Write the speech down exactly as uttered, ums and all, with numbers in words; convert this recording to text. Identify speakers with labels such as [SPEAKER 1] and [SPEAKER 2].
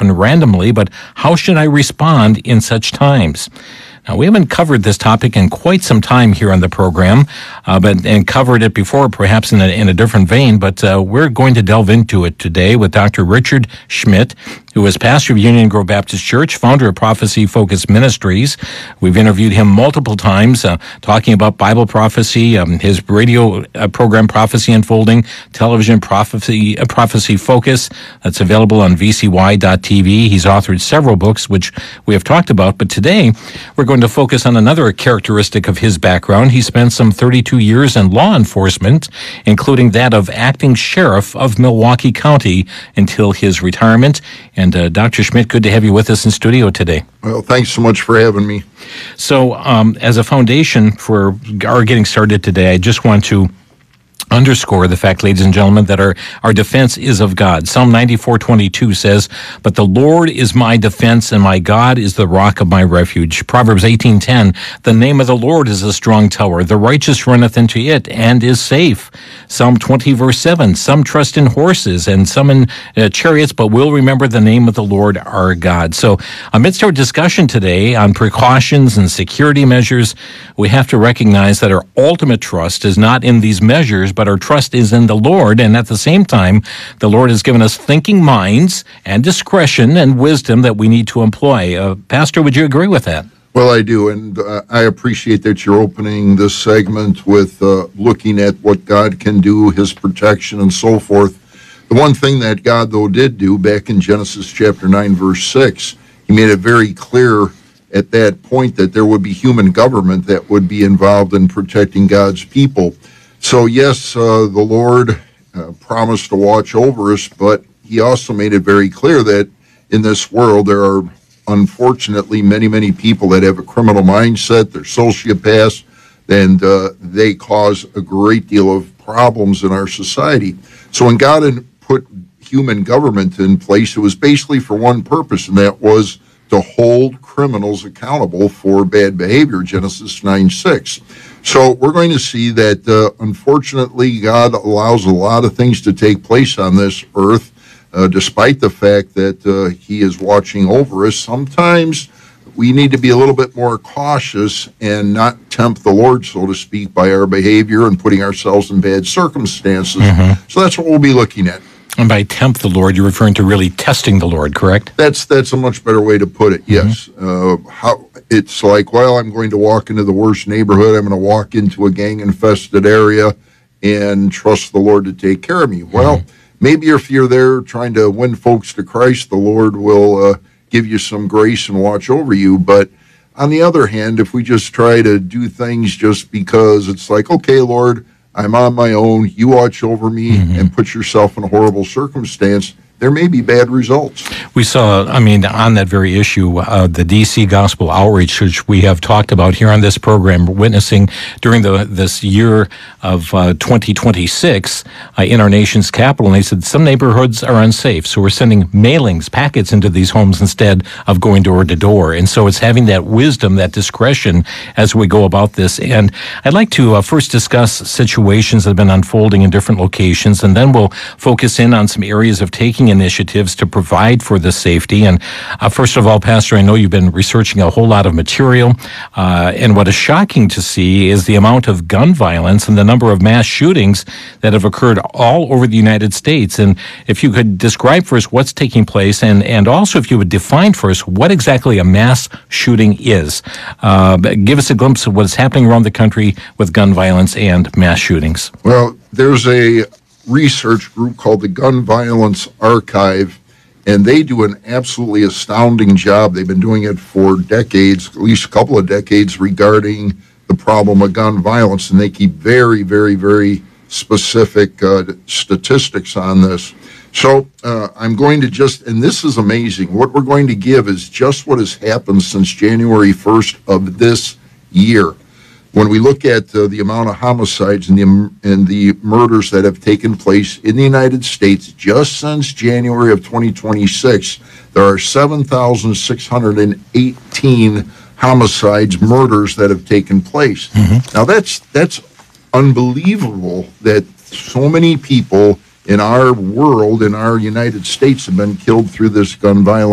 [SPEAKER 1] happen randomly, but how should I respond in such times? Now, we haven't covered this topic in quite some time here on the program, uh, but and covered it before, perhaps in a, in a different vein, but uh, we're going to delve into it today with Doctor Richard Schmidt, who is pastor of Union Grove Baptist Church, founder of Prophecy Focus Ministries. We've interviewed him multiple times, uh, talking about Bible prophecy, um, his radio uh, program Prophecy Unfolding, television Prophecy uh, Prophecy Focus, that's available on v c y dot t v. He's authored several books, which we have talked about, but today we're going to focus on another characteristic of his background. He spent some thirty-two years in law enforcement, including that of acting sheriff of Milwaukee County until his retirement. And uh, Doctor Schmidt, good to have you with us in studio today.
[SPEAKER 2] Well, thanks so much for having me.
[SPEAKER 1] So um, as a foundation for our getting started today, I just want to underscore the fact, ladies and gentlemen, that our, our defense is of God. Psalm ninety-four twenty-two says, "But the Lord is my defense, and my God is the rock of my refuge." Proverbs eighteen ten, "The name of the Lord is a strong tower. The righteous runneth into it, and is safe." Psalm twenty, verse seven, "Some trust in horses, and some in uh, chariots, but will remember the name of the Lord our God." So, amidst our discussion today on precautions and security measures, we have to recognize that our ultimate trust is not in these measures, but our trust is in the Lord, and at the same time, the Lord has given us thinking minds and discretion and wisdom that we need to employ. Uh, Pastor, would you agree with that?
[SPEAKER 2] Well, I do, and uh, I appreciate that you're opening this segment with uh, looking at what God can do, His protection, and so forth. The one thing that God, though, did do back in Genesis chapter nine, verse six, He made it very clear at that point that there would be human government that would be involved in protecting God's people. So, yes, uh, the Lord uh, promised to watch over us, but He also made it very clear that in this world there are, unfortunately, many, many people that have a criminal mindset. They're sociopaths, and uh, they cause a great deal of problems in our society. So when God put human government in place, it was basically for one purpose, and that was to hold criminals accountable for bad behavior, Genesis nine six. So we're going to see that, uh, unfortunately, God allows a lot of things to take place on this earth, uh, despite the fact that uh, He is watching over us. Sometimes we need to be a little bit more cautious and not tempt the Lord, so to speak, by our behavior and putting ourselves in bad circumstances. Mm-hmm. So that's what we'll be looking at.
[SPEAKER 1] And by tempt the Lord, you're referring to really testing the Lord, correct?
[SPEAKER 2] That's that's a much better way to put it, yes. Mm-hmm. Uh, how it's like, well, I'm going to walk into the worst neighborhood. I'm going to walk into a gang-infested area and trust the Lord to take care of me. Mm-hmm. Well, maybe if you're there trying to win folks to Christ, the Lord will uh, give you some grace and watch over you. But on the other hand, if we just try to do things just because it's like, okay, Lord, I'm on my own, you watch over me, mm-hmm. and put yourself in a horrible circumstance, there may be bad results.
[SPEAKER 1] We saw, I mean, on that very issue, uh, the D C Gospel Outreach, which we have talked about here on this program, witnessing during the this year of uh, twenty twenty-six uh, in our nation's capital, and they said some neighborhoods are unsafe, so we're sending mailings, packets into these homes instead of going door to door. And so it's having that wisdom, that discretion as we go about this. And I'd like to uh, first discuss situations that have been unfolding in different locations, and then we'll focus in on some areas of taking initiatives to provide for the safety. And uh, first of all, Pastor, I know you've been researching a whole lot of material, uh, and what is shocking to see is the amount of gun violence and the number of mass shootings that have occurred all over the United States. And if you could describe for us what's taking place, and, and also if you would define for us what exactly a mass shooting is. Uh, give us a glimpse of what is happening around the country with gun violence and mass shootings.
[SPEAKER 2] Well, there's a research group called the Gun Violence Archive, and they do an absolutely astounding job. They've been doing it for decades, at least a couple of decades, regarding the problem of gun violence, and they keep very, very, very specific uh, statistics on this. So uh, I'm going to just, and this is amazing, what we're going to give is just what has happened since January first of this year. When we look at uh, the amount of homicides and the and the murders that have taken place in the United States just since January of twenty twenty-six, there are seven thousand six hundred eighteen homicides, murders that have taken place. Mm-hmm. Now that's that's unbelievable that so many people in our world, in our United States, have been killed through this gun violence.